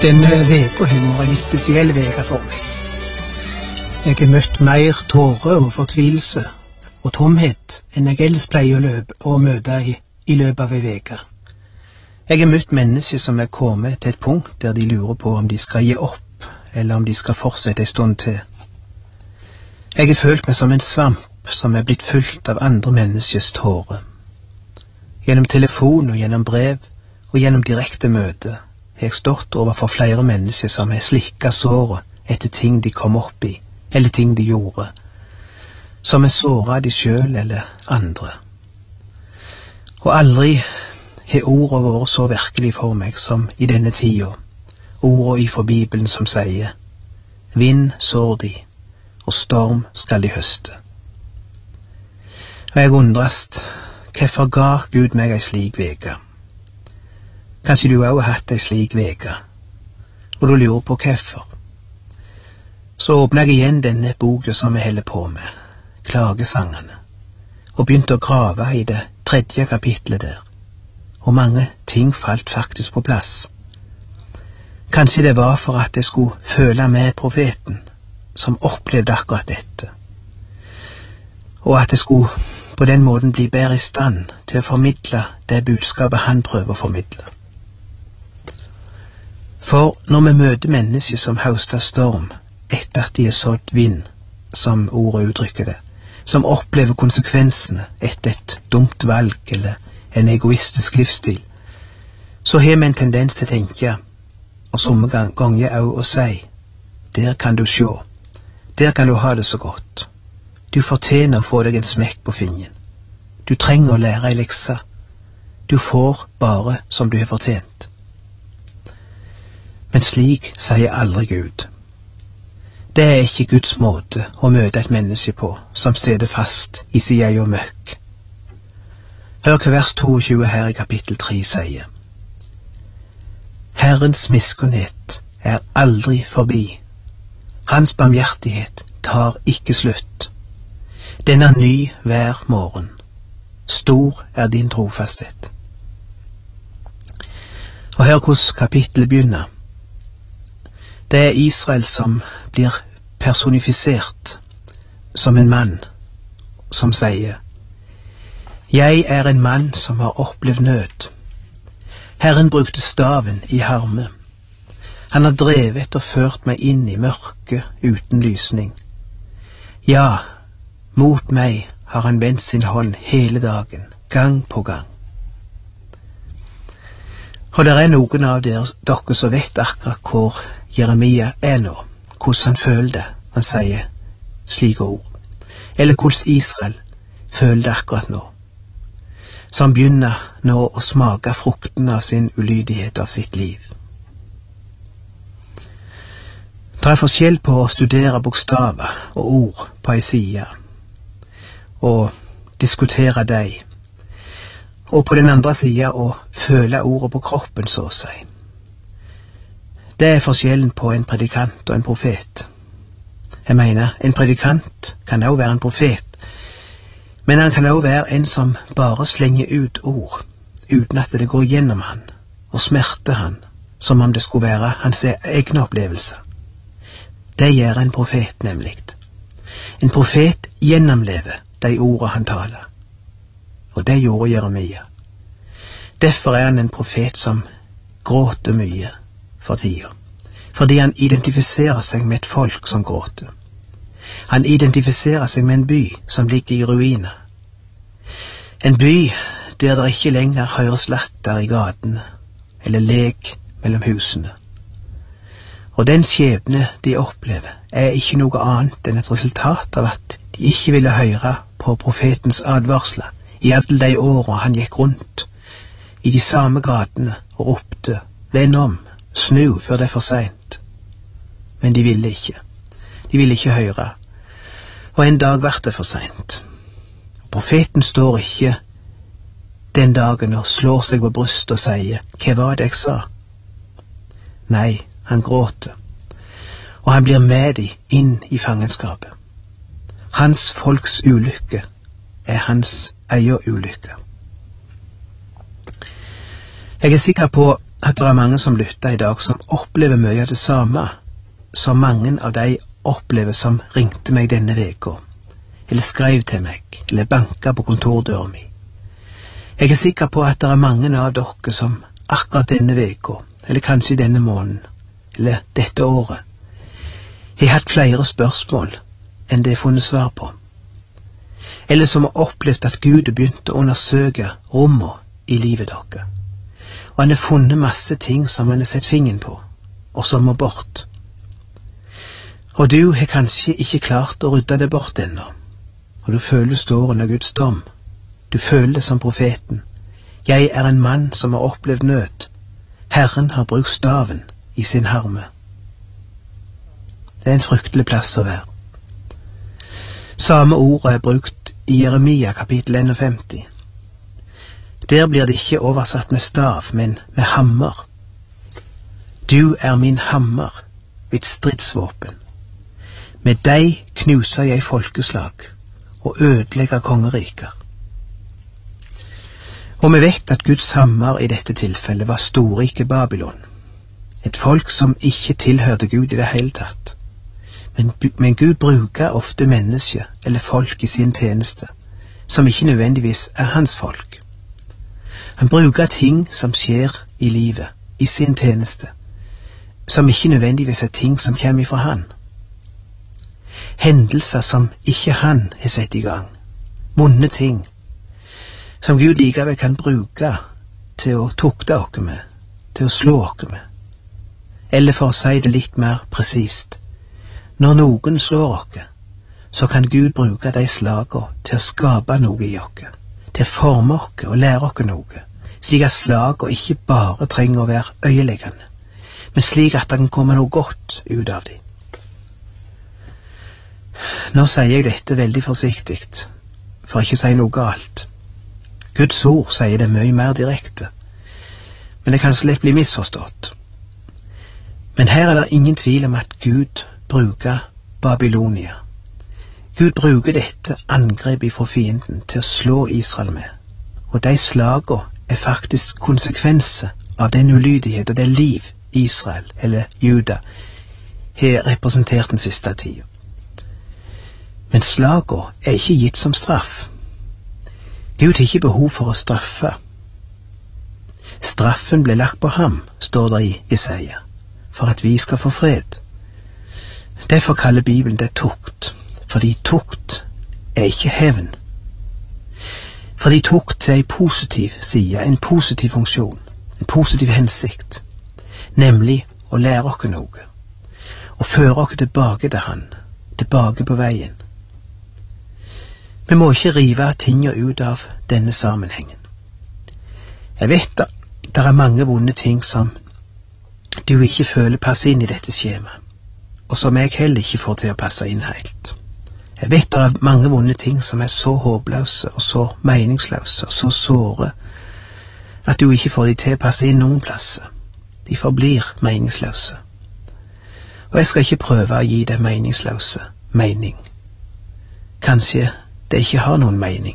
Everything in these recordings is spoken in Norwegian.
Denne veka har vært en spesiell veka for meg. Jeg har møtt mer tårer og fortvilelse og tomhet enn jeg ellers pleier å møte i løpet av en veke. Jeg har møtt mennesker som er kommet til et punkt der de lurer på om de skal gi opp, eller om de skal fortsette en stund til. Jeg har følt meg som en svamp som er blitt fulgt av andre menneskers tårer. Gjennom telefon og gjennom brev og gjennom direkte møte har jeg stått overfor flere mennesker som har slikket såret etter ting de kom opp i, eller ting de gjorde, som er såret de selv eller andre. Og aldri har ordene vært så virkelig for meg som i denne tida, ordene fra Bibelen som sier, vind sår de, og storm skal de høste. Og jeg undrast, hvorfor ga Gud meg ei slik veke? Kanskje du også har hatt ei slik veke, og du lurer på hvorfor. Så åpnet jeg igjen denne boka som jeg holder på med, Klagesangene, og begynte å grave i det 3. kapitlet der, og mange ting falt faktisk på plass. Kanskje det var for at jeg skulle føle med profeten, som opplevde akkurat dette, og at jeg skulle på den måten bli bedre i stand til å formidle det budskapet han prøver å formidle. For når vi møter mennesker som høster storm etter at de er sådd vind, som ordet uttrykker det, som opplever konsekvensene etter et dumt valg eller en egoistisk livsstil, så har vi en tendens til å tenke, og somme ganger også å si, der kan du se, der kan du ha det så godt. Du fortjener å få deg en smekk på fingeren. Du trenger å lære en lekse. Du får bare som du har fortjent. Men slik sier aldri Gud. Det er ikke Guds måte å møte et menneske på som sitter fast i sin egen møkk. Hør hva vers 22 her i kapittel 3 sier. Herrens miskunnhet er aldri forbi. Hans barmhjertighet tar ikke slutt. Den er ny hver morgen. Stor er din trofasthet. Og hør hvordan kapittelet begynner. Det er Israel som blir personifisert som en mann som sier, jeg er en mann som har opplevd nød. Herren brukte staven i harme. Han har drevet og ført meg inn i mørke uten lysning. Ja, mot meg har han vendt sin hånd hele dagen, gang på gang. Og det er noen av dere som vet akkurat hvor Jeremia er nå, hvordan han føler det når han sier slike ord, eller hvordan Israel føler det akkurat nå, som begynner nå å smake frukten av sin ulydighet av sitt liv. Det er forskjell på å studere bokstaver og ord på en side, og diskutere dem, og på den andre siden å føle ordet på kroppen, så å si. Det er forskjellen på en predikant og en profet. Jeg mener, en predikant kan også være en profet, men han kan også være en som bare slenger ut ord, uten at det går gjennom han, og smerter han, som om det skulle være hans egne opplevelser. Det gjør en profet nemlig. En profet gjennomlever de ordene han taler, og det gjorde Jeremia. Derfor er han en profet som gråter mye for tida, fordi han identifiserer seg med et folk som gråter. Han identifiserer seg med en by som ligger i ruiner. En by der det ikke lenger høres latter i gatene, eller lek mellom husene. Og den skjebne de opplever er ikke noe annet enn et resultat av at de ikke ville høre på profetens advarsler i alle de årene han gikk rundt i de samme gatene og ropte, vend om, snu før det er for sent. Men de ville ikke. De ville ikke høre. Og en dag ble det for sent. Profeten står ikke den dagen og slår seg på brystet og sier, hva var det jeg sa? Nei, han gråter. Og han blir med de inn i fangenskapet. Hans folks ulykke er hans egen ulykke. Jeg er sikker på at det mange som lytter i dag som opplever mye av det samme som mange av de opplever som ringte meg denne veka, eller skrev til meg, eller banka på kontordøra mi. Jeg er sikker på at det mange av dere som akkurat denne veka, eller kanskje denne måneden, eller dette året, har hatt flere spørsmål enn det er funnet svar på, eller som har opplevd at Gud har begynt å undersøke rommene i livet dere, og han har funnet masse ting som han har sett fingeren på, og som må bort. Og du har kanskje ikke klart å rydde det bort ennå, og du føler står under Guds dom. Du føler det som profeten. Jeg er en mann som har opplevd nød. Herren har brukt staven i sin harme. Det er en fryktelig plass å være. Samme ordet er brukt i Jeremia kapittel 51. Der blir det ikke oversatt med stav, men med hammer. Du er min hammer, mitt stridsvåpen. Med deg knuser jeg folkeslag og ødelegger kongeriker. Og vi vet at Guds hammer i dette tilfellet var storrike Babylon, et folk som ikke tilhørte Gud i det hele tatt. Men Gud bruker ofte mennesker eller folk i sin tjeneste, som ikke nødvendigvis er hans folk. Han bruker ting som skjer i livet, i sin tjeneste, som ikke nødvendigvis er ting som kommer ifra han. Hendelser som ikke han har sett i gang, vonde ting, som Gud likevel kan bruke til å tukte oss med, til å slå oss med. Eller for å si det litt mer presist, når noen slår oss, så kan Gud bruke de slagene til å skape noe i oss, til å forme oss og lære oss noe, slik at slagene ikke bare trenger å være øyeleggende, men slik at det kan komme noe godt ut av dem. Nå sier jeg dette veldig forsiktig, for ikke å si noe galt. Guds ord sier det mye mer direkte, men det kan så lett bli misforstått. Men her er det ingen tvil om at Gud bruker Babylonia. Gud bruker dette angrepet fra fienden til å slå Israel med, og de slagene er faktisk konsekvenser av den ulydighet og det liv Israel, eller Juda, har representert den siste tiden. Men slagene er ikke gitt som straff. Gud har ikke behov for å straffe. Straffen ble lagt på ham, står det i Jesaja, for at vi skal få fred. Derfor kaller Bibelen det tukt, fordi tukt er ikke hevn. Fordi tukt er en positiv side, en positiv funksjon, en positiv hensikt, nemlig å lære oss noe, og føre oss tilbake til han, tilbake på veien. Vi må ikke rive tingene ut av denne sammenhengen. Jeg vet da, det er mange vonde ting som du ikke føler passer inn i dette skjemaet, og som jeg heller ikke får til å passe inn helt. Jeg vet det er mange vonde ting som er så håpløse og så meningsløse og så såre at du ikke får de til å passe inn noen plasser. De forblir meningsløse. Og jeg skal ikke prøve å gi det meningsløse mening. Kanskje det ikke har noen mening.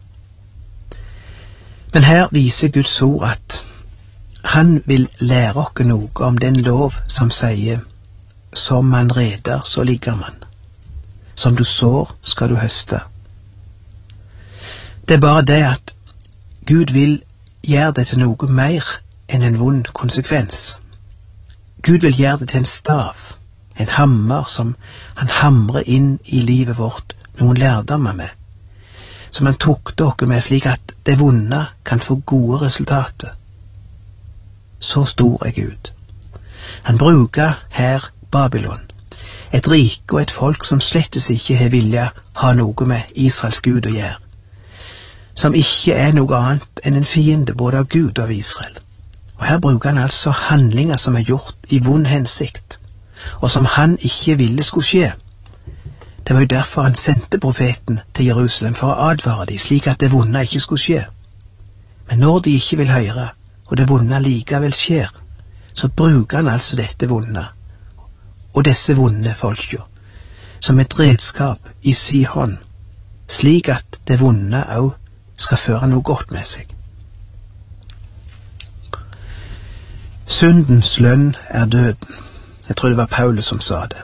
Men her viser Guds ord at han vil lære oss noe om den lov som sier som man reder, så ligger man. Som du sår, skal du høste. Det er bare det at Gud vil gjøre det til noe mer enn en vond konsekvens. Gud vil gjøre det til en stav, en hammer som han hamrer inn i livet vårt noen lærdommer med, som han tukter oss med slik at det vonde kan få gode resultater. Så stor er Gud. Han bruker her Babylon, et rike og et folk som slettes ikke har vilja ha noe med Israels Gud å gjøre, som ikke er noe annet enn en fiende både av Gud og av Israel. Og her bruker han altså handlinger som er gjort i vond hensikt, og som han ikke ville skulle skje. Det var jo derfor han sendte profeten til Jerusalem for å advare dem, slik at det vonde ikke skulle skje. Men når de ikke vil høre, og det vonde likevel skjer, så bruker han altså dette vonde, og disse vonde folka, som et redskap i sin hånd, slik at det vonde også skal føre noe godt med seg. Syndens lønn døden. Jeg tror det var Paulus som sa det.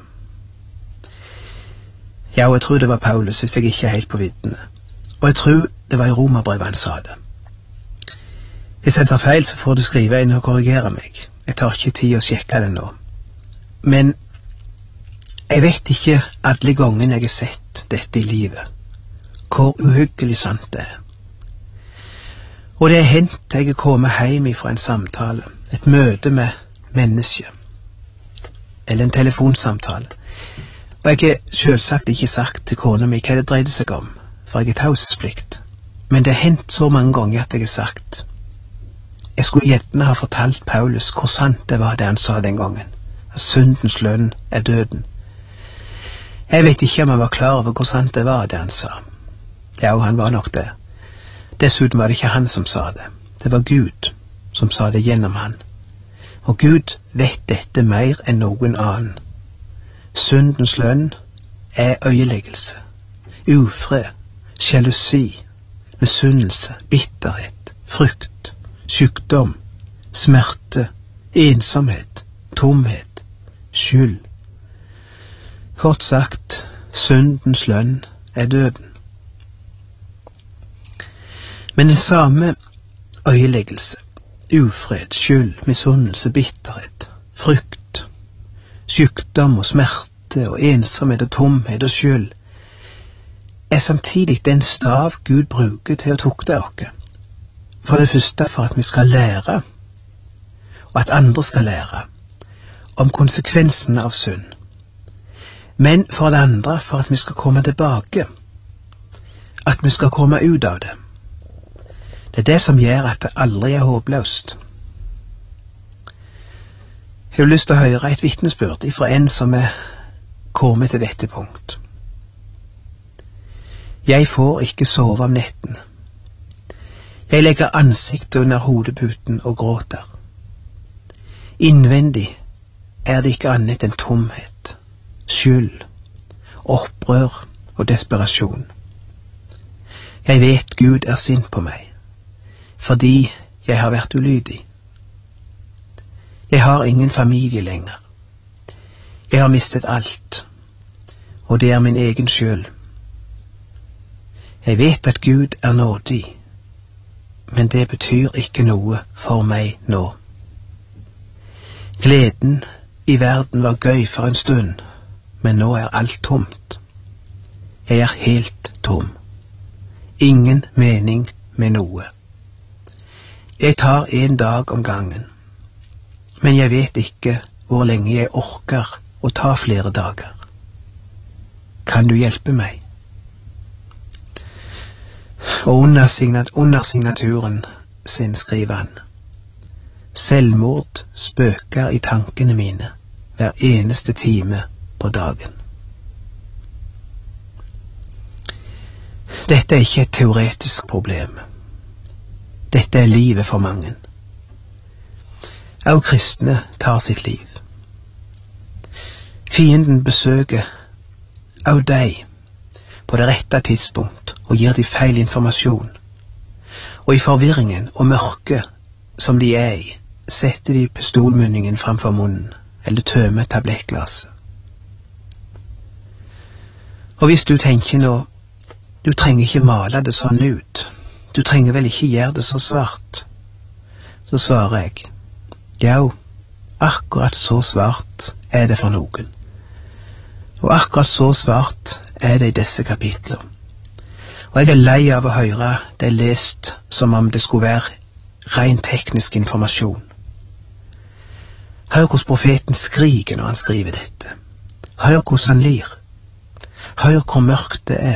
Ja, og jeg tror det var Paulus, hvis jeg ikke helt på viddene. Og jeg tror det var i Romerbrevet han sa det. Hvis jeg tar feil, så får du skrive inn og korrigere meg. Jeg tar ikke tid å sjekke det nå. Men jeg vet ikke alle gangene jeg har sett dette i livet, hvor uhyggelig sant det Og det hendt jeg kommet hjem fra en samtale, et møte med menneske, eller en telefonsamtale. Og jeg har selvsagt ikke sagt til kona mi hva det dreide seg om, for jeg har taushetsplikt. Men det har hendt så mange ganger at jeg har sagt jeg skulle gjerne ha fortalt Paulus hvor sant det var det han sa den gangen, at syndens lønn døden. Jeg vet ikke om han var klar over hvor sant det var det han sa. Ja, og han var nok det. Dessuten var det ikke han som sa det. Det var Gud som sa det gjennom han. Og Gud vet dette mer enn noen annen. Syndens lønn øyeleggelse, ufred, sjalusi, misunnelse, bitterhet, frykt, sykdom, smerte, ensomhet, tomhet, skyld. Kort sagt, syndens lønn døden. Men den samme øyeleggelse, ufred, skyld, misunnelse, bitterhet, frykt, sykdom og smerte og ensomhet og tomhet og skyld samtidig den stav Gud bruker til å tukte oss. For det første for at vi skal lære, og at andre skal lære, om konsekvensene av synd. Men for det andre for at vi skal komme tilbake, at vi skal komme ut av det. Det det som gjør at det aldri håpløst. Jeg har lyst til å høre et vitnesbyrd fra en som kommet til dette punkt. Jeg får ikke sove om netten. Jeg legger ansiktet under hodeputen og gråter. Innvendig det ikke annet enn tomhet, skyld, opprør og desperasjon. Jeg vet Gud sint på meg, fordi jeg har vært ulydig. Jeg har ingen familie lenger. Jeg har mistet alt, og det min egen skyld. Jeg vet at Gud nådig, men det betyr ikke noe for meg nå. Gleden i verden var gøy for en stund, men nå alt tomt. Jeg helt tom. Ingen mening med noe. Jeg tar en dag om gangen, men jeg vet ikke hvor lenge jeg orker å ta flere dager. Kan du hjelpe meg? Og under signaturen sin skriver han: Selvmord spøker i tankene mine hver eneste time på dagen. Dette ikke et teoretisk problem. Dette livet for mange. Også kristne tar sitt liv. Fienden besøker også deg på det rette tidspunkt og gir de feil informasjon. Og i forvirringen og mørket som de i, setter de pistolmunningen framfor munnen eller tømmer tablettglasset. Og hvis du tenker nå, du trenger ikke male det sånn ut, du trenger vel ikke gjøre det så svart, så svarer jeg, ja, akkurat så svart det for noen. Og akkurat så svart det i disse kapitler. Og jeg lei av å høre det lest som om det skulle være ren teknisk informasjon. Hør hvordan profeten skriker når han skriver dette. Hør hvordan han lir. Hør hvor mørkt det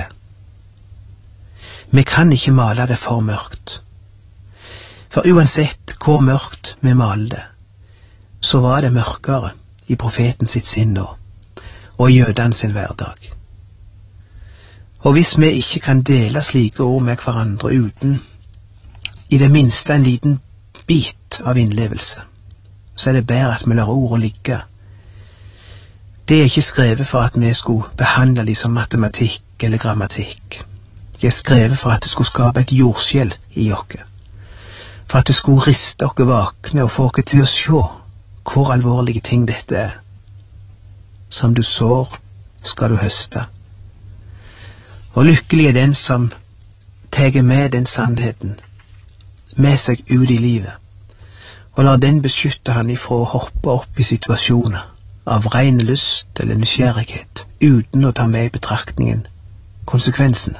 Vi kan ikke male det for mørkt. For uansett hvor mørkt vi maler det, så var det mørkere i profeten sitt sinn nå, og i jødene sin hverdag. Og hvis vi ikke kan dele slike ord med hverandre uten i det minste en liten bit av innlevelse, så det bedre at vi lar ordene ligge. Det ikke skrevet for at vi skulle behandle de som matematikk eller grammatikk. Det skrevet for at det skulle skape et jordskjell i oss. for at det skulle riste dere vakne og få dere til å se hvor alvorlige ting dette er. Som du sår, skal du høste. Og lykkelig er den som teger med den sannheten med seg ut i livet, og lar den beskytte han ifra å hoppe opp i situasjoner av ren lyst eller nysgjerrighet, uten å ta med i betraktningen konsekvensene.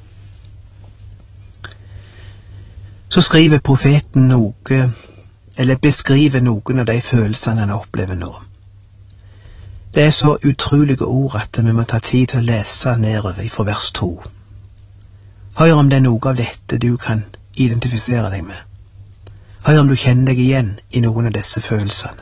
Så skriver profeten noe, eller beskriver noen av de følelsene han opplever nå. Det er så utrolige ord at vi må ta tid til å lese nedover fra vers 2. Hør om det er noe av dette du kan identifisere deg med. Hør om du kjenner deg igjen i noen av disse følelsene.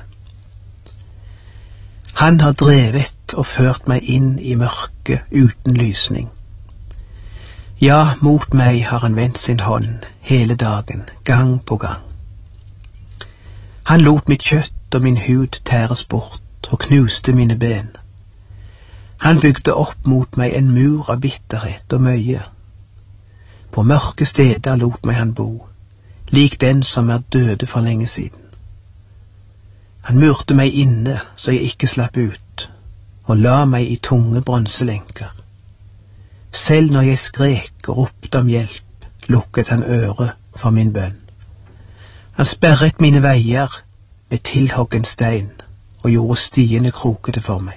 Han har drevet og ført meg inn i mørket uten lysning. Ja, mot meg har han vendt sin hånd hele dagen, gang på gang. Han lot mitt kjøtt og min hud tæres bort og knuste mine ben. Han bygde opp mot meg en mur av bitterhet og møye. På mørke steder lot meg han bo, lik den som er døde for lenge siden. Han murte meg inne så jeg ikke slapp ut, og la meg i tunge bronselenker. Selv når jeg skrek og ropte om hjelp, lukket han øret for min bønn. Han sperret mine veier med tilhoggen stein og gjorde stiene krokete for meg.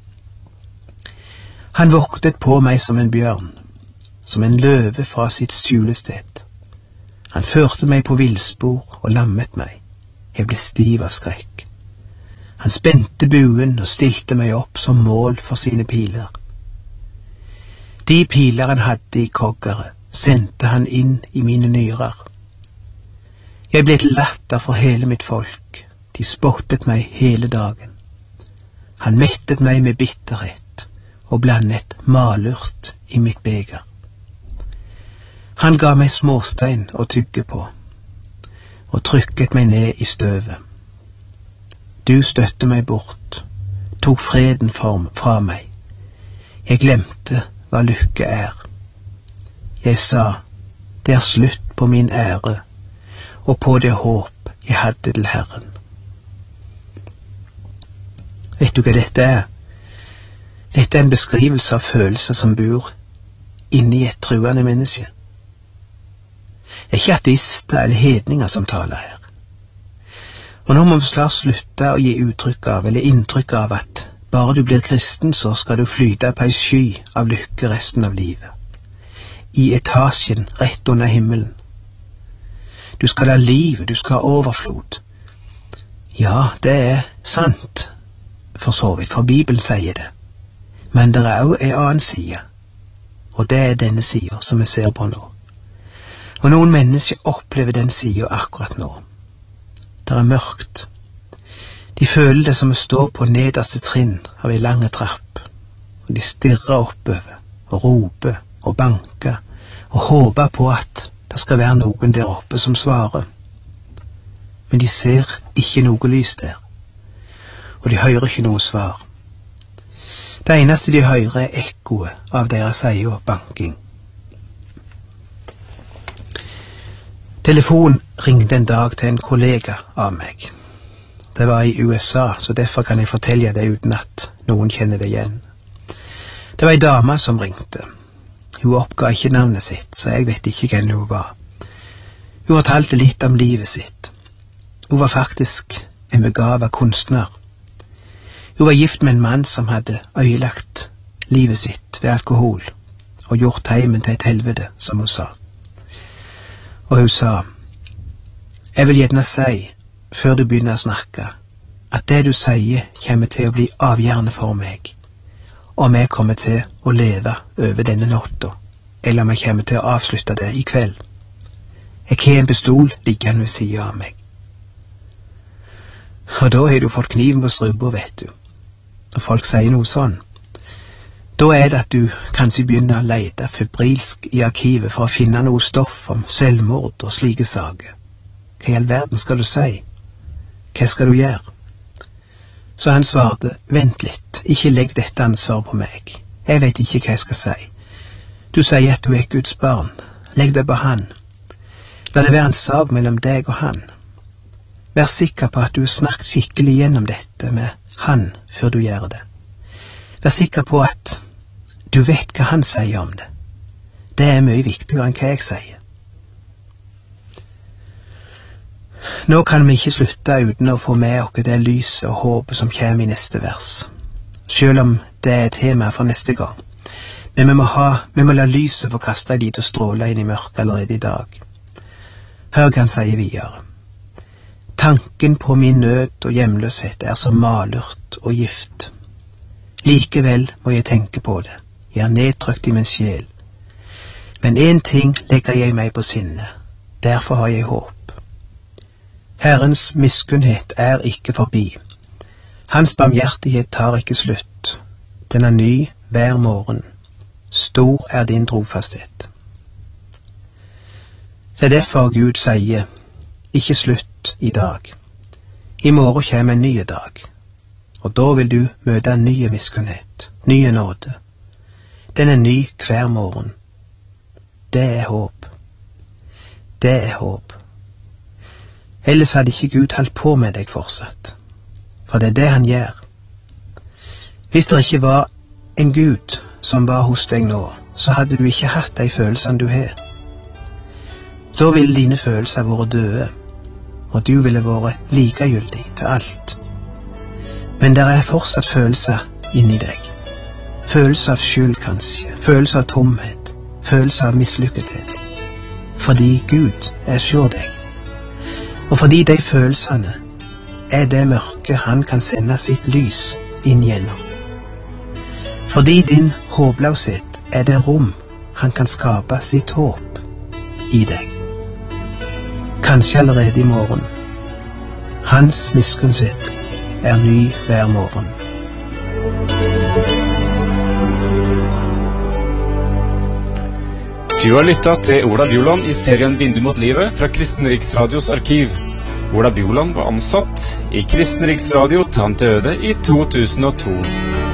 Han voktet på meg som en bjørn, som en løve fra sitt skjulested. Han førte meg på villspor og lammet meg. Jeg ble stiv av skrekk. Han spente buen og stilte meg opp som mål for sine piler. De piler han hadde i koggeret, sendte han inn i mine nyrer. Jeg ble til latter for hele mitt folk. De spottet meg hele dagen. Han mettet meg med bitterhet og blandet malurt i mitt beger. Han ga meg småstein å tygge på og trykket meg ned i støvet. Du støtte meg bort, tok freden fra meg. Jeg glemte hva lykke er. Jeg sa, det er slutt på min ære og på det håp jeg hadde til Herren. Vet du hva dette er? Dette er en beskrivelse av følelser som bor inni et truende menneske. Det er ikke ateister eller hedninger som taler her. Og nå må vi snart slutte å gi uttrykk av, eller inntrykk av, at bare du blir kristen, så skal du flyte på ei sky av lykke resten av livet. I etasjen rett under himmelen. Du skal ha liv, du skal ha overflod. Ja, det er sant, for så vidt, for Bibelen sier det. Men det er også en annen side, og det er denne siden som vi ser på nå. Og noen mennesker opplever den siden akkurat nå. Det er mørkt. De føler det som å stå på nederste trinn av en lang trapp, og de stirrer oppover, og roper, og banker, og håper på at det skal være noen der oppe som svarer. Men de ser ikke noe lys der, og de hører ikke noe svar. Det eneste de hører er ekkoet av deres egen banking. Telefonen ringte en dag til en kollega av meg. Det var i USA, så derfor kan jeg fortelle det uten at noen kjenner det igjen. Det var en dame som ringte. Hun oppga ikke navnet sitt, så jeg vet ikke hvem hun var. Hun fortalte litt om livet sitt. Hun var faktisk en begavet kunstner. Hun var gift med en mann som hadde ødelagt livet sitt ved alkohol og gjort heimen til et helvete, som hun sa. Og hun sa, jeg vil gjerne si, før du begynner å snakke, at det du sier kommer til å bli avgjørende for meg, om jeg kommer til å leve over denne natta, eller om jeg kommer til å avslutte det i kveld. Jeg har en pistol liggende ved siden av meg. Og da har du fått kniven på strupen, vet du. Når folk sier noe sånn, da er det at du kanskje begynner å lete febrilsk i arkivet for å finne noe stoff om selvmord og slike saker. Hva i all verden skal du si? Hva skal du gjøre? Så han svarte, vent litt, ikke legg dette ansvaret på meg. Jeg vet ikke hva jeg skal si. Du sier at du er Guds barn. Legg det på han. La det være en sak mellom deg og han. Vær sikker på at du snakket skikkelig gjennom dette med han før du gjør det. Vær sikker på at du vet hva han sier om det. Det er mye viktigere enn hva jeg sier. Nå kan vi ikke slutte uten å få med oss det lyset og håpet som kommer i neste vers, selv om det er et tema for neste gang. Men vi må la lyset få kaste en liten stråle inn i mørket allerede i dag. Hør hva han sier videre. Tanken på min nød og hjemløshet er så malurt og gift. Likevel må jeg tenke på det. Jeg er nedtrykt i min sjel. Men en ting legger jeg meg på sinne. Derfor har jeg håp. Herrens miskunnhet er ikke forbi. Hans barmhjertighet tar ikke slutt. Den er ny hver morgen. Stor er din trofasthet. Det er derfor Gud sier, ikke slutt i dag. I morgen kommer en ny dag, og da vil du møte en ny miskunnhet, nye nåde. Den er ny hver morgen. Det er håp. Det er håp. Ellers hadde ikke Gud holdt på med deg fortsatt, for det er det han gjør. Hvis det ikke var en Gud som var hos deg nå, så hadde du ikke hatt de følelsene du har. Da ville dine følelser vært døde, og du ville vært likegyldig til alt. Men der er fortsatt følelser inni deg. Følelser av skyld kanskje, følelser av tomhet, følelser av mislykkethet. Fordi Gud er hos deg. Og fordi de følelsene er det mørke han kan sende sitt lys inn gjennom. Fordi din håpløshet er det rom han kan skape sitt håp i deg. Kanskje allerede i morgen. Hans miskunnhet er ny hver morgen. Du har lyttet til Ola Bjoland i serien Vindu mot livet fra Kristen Riksradios arkiv. Ola Bjoland var ansatt i Kristen Riksradio til han døde i 2002.